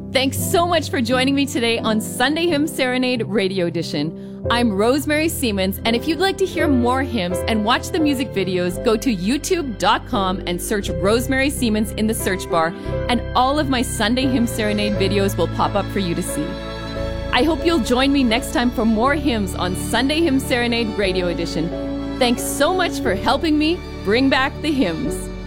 Thanks so much for joining me today on Sunday Hymn Serenade Radio Edition. I'm Rosemary Siemens, and if you'd like to hear more hymns and watch the music videos, go to youtube.com and search Rosemary Siemens in the search bar, and all of my Sunday Hymn Serenade videos will pop up for you to see. I hope you'll join me next time for more hymns on Sunday Hymn Serenade Radio Edition. Thanks so much for helping me bring back the hymns.